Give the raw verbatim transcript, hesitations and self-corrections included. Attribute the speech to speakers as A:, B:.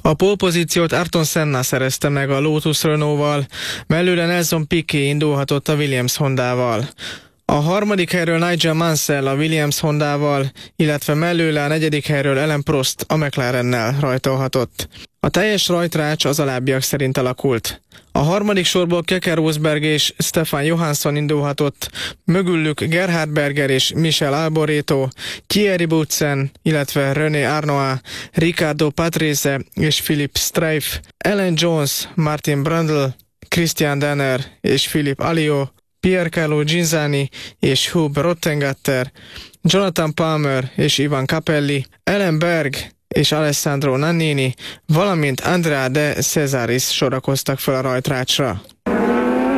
A: A pole-pozíciót Ayrton Senna szerezte meg a Lotus Renault-val, mellőle Nelson Piquet indulhatott a Williams Hondával. A harmadik helyről Nigel Mansell a Williams Hondával, illetve mellőle a negyedik helyről Alain Prost a McLarennel rajtolhatott. A teljes rajtrács az alábbiak szerint alakult. A harmadik sorból Keke Rosberg és Stefan Johansson indulhatott, mögülük Gerhard Berger és Michel Alboreto, Thierry Boutsen, illetve René Arnoux, Riccardo Patrese és Philippe Streiff, Alan Jones, Martin Brundle, Christian Denner és Philippe Alliot, Piercarlo Ghinzani és Hub Rottengatter, Jonathan Palmer és Ivan Capelli, Ellen Berg és Alessandro Nannini, valamint Andrea de Cesaris sorakoztak fel a rajtrácsra.